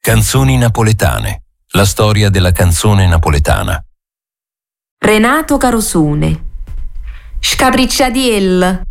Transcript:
Canzoni napoletane. La storia della canzone napoletana. Renato Carosone. Scapricciadiel.